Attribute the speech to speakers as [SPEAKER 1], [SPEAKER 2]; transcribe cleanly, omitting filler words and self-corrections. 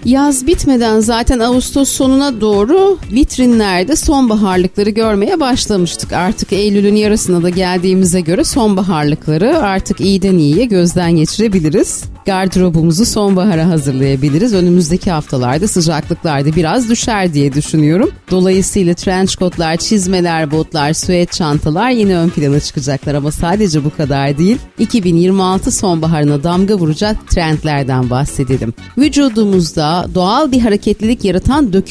[SPEAKER 1] Yaz bitmeden zaten Ağustos sonuna doğru vitrinlerde sonbaharlıkları görmeye başlamıştık. Artık Eylül'ün yarısına da geldiğimize göre sonbaharlıkları artık iyiden iyiye gözden geçirebiliriz. Gardırobumuzu sonbahara hazırlayabiliriz. Önümüzdeki haftalarda sıcaklıklar da biraz düşer diye düşünüyorum. Dolayısıyla trench coatlar, çizmeler, botlar, süet çantalar yine ön plana çıkacaklar ama sadece bu kadar değil. 2026 sonbaharına damga vuracak trendlerden bahsedelim. Vücudumuzda doğal bir hareketlilik yaratan